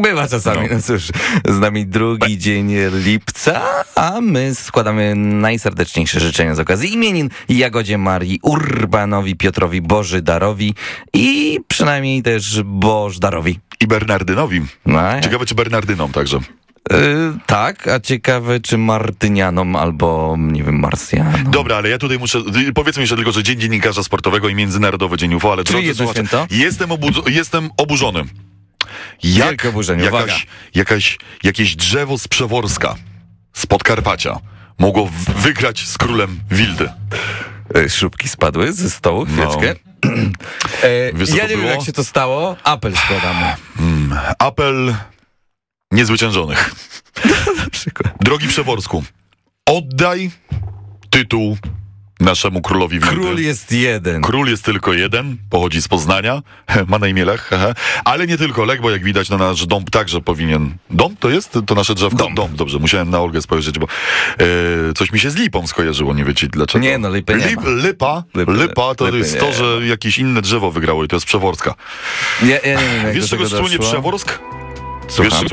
bywa czasami. No cóż, z nami drugi dzień lipca, a my składamy najserdeczniejsze życzenia z okazji imienin Jagodzie Marii, Urbanowi, Piotrowi, Bożydarowi i przynajmniej też Bożdarowi. I Bernardynowi. No, Ciekawe, czy Bernardynom także. Tak, a ciekawe, czy Martynianom albo, nie wiem, Marsjanom. Dobra, ale ja tutaj muszę... Powiedzmy jeszcze tylko, że Dzień Dziennikarza Sportowego i Międzynarodowy Dzień UFO, ale Czyli drodzy jedno słuchacze, święto? jestem oburzony. Wielkie oburzenie, uwaga. Jakieś drzewo z Przeworska, z Podkarpacia, mogło wygrać z królem Wildy. Szubki spadły ze stołu, chwileczkę. Wiesz, co ja to nie wiem, było? jak się to stało. Apel składamy. Apel niezwyciężonych. Na przykład. Drogi Przeworsku, oddaj tytuł naszemu królowi Wildy. Król jest jeden. Król jest tylko jeden, pochodzi z Poznania, ma na imię Lech, ale nie tylko Lech, bo jak widać, no nasz dąb także powinien... Dąb to jest? To nasze drzewko? Dąb, dobrze, musiałem na Olgę spojrzeć, bo coś mi się z lipą skojarzyło, nie wiecie dlaczego. Nie, no lipy nie ma. Lipa to Lipy jest nie to, ma. że jakieś inne drzewo wygrało i to jest Przeworska. Ja nie wiem, jak Wiesz, do czego tego słynie doszło. Przeworsk? Słucham. Wiesz,